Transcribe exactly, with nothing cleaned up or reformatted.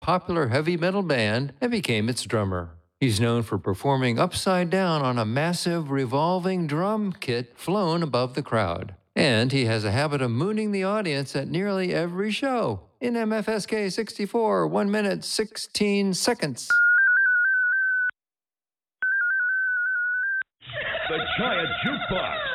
popular heavy metal band and became its drummer. He's known for performing upside down on a massive revolving drum kit flown above the crowd. And he has a habit of mooning the audience at nearly every show. In M F S K sixty-four, one minute, sixteen seconds. The Giant Jukebox